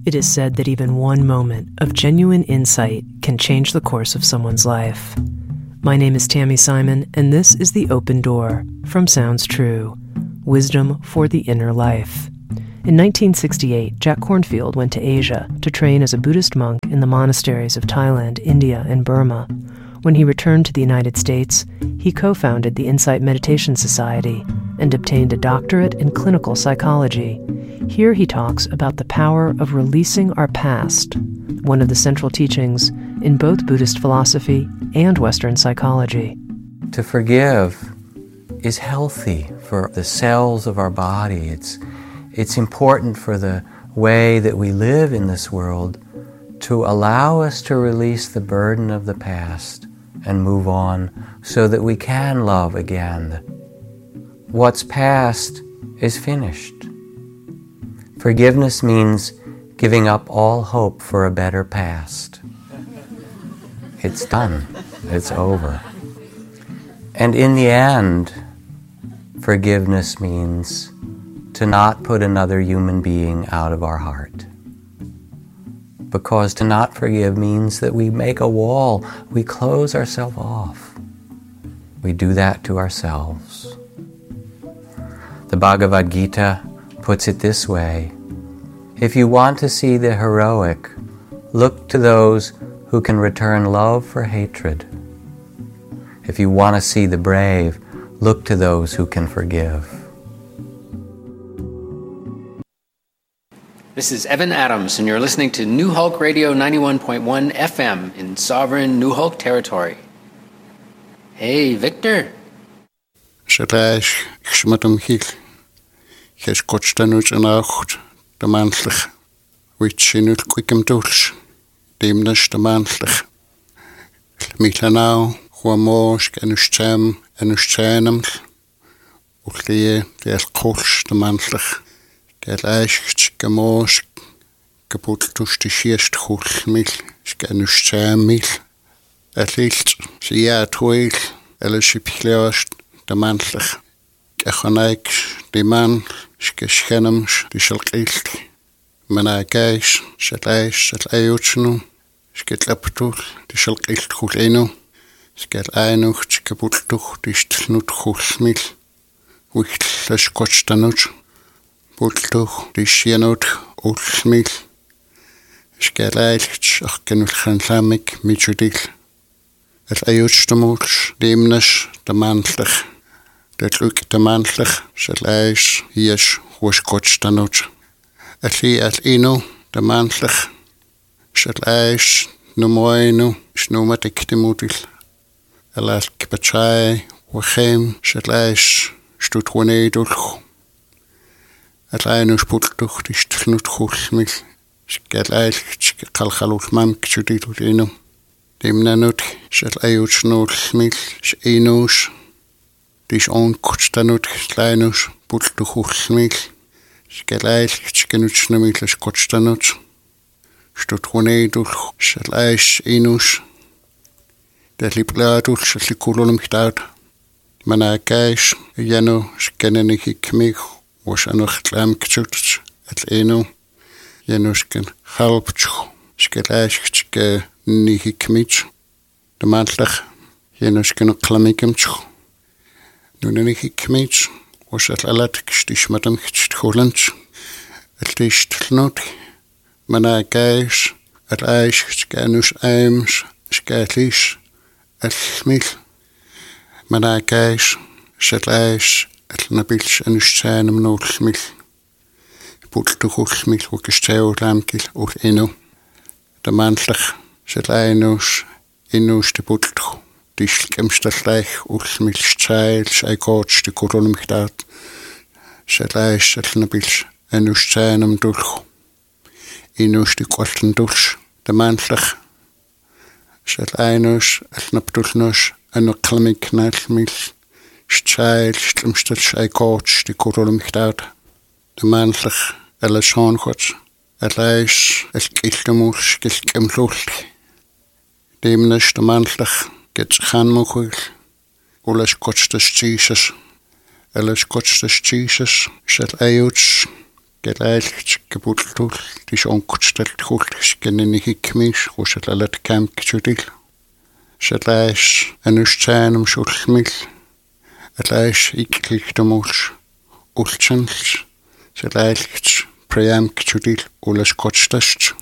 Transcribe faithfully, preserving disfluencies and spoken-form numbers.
It is said that even one moment of genuine insight can change the course of someone's life. My name is Tammy Simon, and this is The Open Door from Sounds True, Wisdom for the Inner Life. In nineteen sixty-eight, Jack Kornfield went to Asia to train as a Buddhist monk in the monasteries of Thailand, India, and Burma. When he returned to the United States, he co-founded the Insight Meditation Society and obtained a doctorate in clinical psychology. Here he talks about the power of releasing our past, one of the central teachings in both Buddhist philosophy and Western psychology. To forgive is healthy for the cells of our body. It's, it's important for the way that we live in this world to allow us to release the burden of the past and move on so that we can love again. What's past is finished. Forgiveness means giving up all hope for a better past. It's done. It's over. And in the end, forgiveness means to not put another human being out of our heart. Because to not forgive means that we make a wall, we close ourselves off. We do that to ourselves. The Bhagavad Gita puts it this way: if you want to see the heroic, look to those who can return love for hatred. If you want to see the brave, look to those who can forgive. This is Evan Adams, and you're listening to New Hulk Radio ninety-one point one F M in sovereign New Hulk territory. Hey, Victor. Shalash, Xmatum Hill. Kes Kotstanuch and Acht, the Mantlech, which in Ulquikum Dulch, Demnish the Mantlech. Mitlanau, Huamosh, and Uscham, and Uschanum, Uclia, the Kolch, the Mantlech. Gelaischt gemoos kapot tussen de schierst goed mil scanus chamil atlilt sia toil elishipleost de mantlech gechonaik de man scheschenems de schilqilt manakais shalais shalayuchnu sketlaptul de schilqilt khuleno skel ainucht kapot tuch de stnut khulmil wicht las kotstanuch Bultuch, die Schienot, Ulsmil, Skelailch, ach genulchan lamik, Michudil, El Ayutstamulch, Demnish, the Mantlech, the Luk the Mantlech, Shalais, Yesh, Huskotstanoch, Atli at Ino, the Mantlech, Shalais, Numoino, Snomatic Timudil, Alat Kipachai, Wachem, Shalais, Stutwanedulch. Alainus pultuch die stnut khulmil skelail kalkhalul mam kchudil ino demnanut shal ayutsnul mil shinus dis on kotstanut slainus pultuch khulmil skelail kchkenutsnamil kotstanut stutkhonedul shal ais inus der liplatul shal kululum htat manakais yano skeneniki kmich was er nog klaam kchuts het eno jenusken halpchu skelaishke nihi kmich de mantlach jenusken klamikemchu nu nihi kmich was er alat kstisch matam kchtholens het is not manakais het aish skenus aims sketlish het smil manakais shetaish Nabilch en Uschanum Nolmil. Pultuch Ulmil, Wokisteo Lamkil, Ul Eno. The Mantlech, Selainus, Inus de Pultuch, Dischkemstalleich, Ulmil, Chail, Shaikoch, de Coronum Hdat, Selaish, Nabilch, en Uschanum Dulch. Inus de Qualten Dulch, the Mantlech, Selainus, Elnapdulnus, en Oklamik Nalmil. Schail, Slimstel, Shaikoch, de Coronum Hdat, the Mantlech, Elashonchoch, Elaish, Elkiltemulch, Gilkemlulch. Demnish, the Mantlech, gets Hanmuchil, Ulas Kochtas Jesus, Elas Kochtas Jesus, Shall Ayuch, Gelailch, kapultul dis onkutstelt hulskenen hikmis rusalalat kamkchutil Shalaish anuschaanum sulmil Alaish ikliktomuls ulchans Shalaish prayamkchutil ulaskotstast